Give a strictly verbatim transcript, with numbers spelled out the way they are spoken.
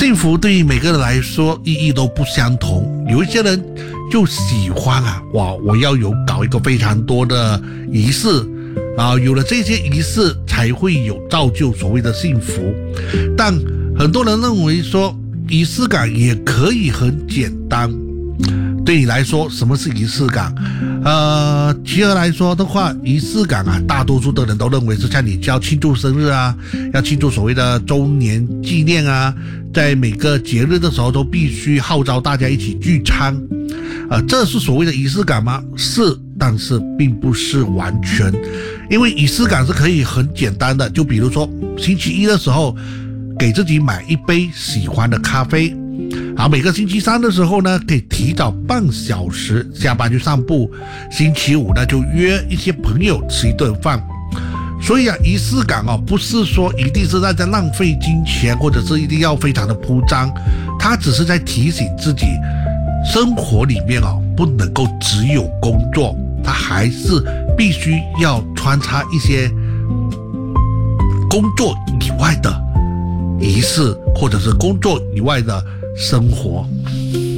幸福对于每个人来说意义都不相同，有一些人就喜欢啊，哇，我要有搞一个非常多的仪式啊，有了这些仪式才会有造就所谓的幸福。但很多人认为说仪式感也可以很简单。对你来说，什么是仪式感？呃，其二来说的话，仪式感啊，大多数的人都认为是像你要庆祝生日啊，要庆祝所谓的周年纪念啊，在每个节日的时候都必须号召大家一起聚餐，呃，这是所谓的仪式感吗？是，但是并不是完全，因为仪式感是可以很简单的，就比如说星期一的时候，给自己买一杯喜欢的咖啡。好，每个星期三的时候呢，可以提早半小时下班去散步。星期五呢，就约一些朋友吃一顿饭。所以啊，仪式感哦，不是说一定是在在浪费金钱，或者是一定要非常的铺张，它只是在提醒自己，生活里面哦，不能够只有工作，它还是必须要穿插一些工作以外的仪式，或者是工作以外的生活。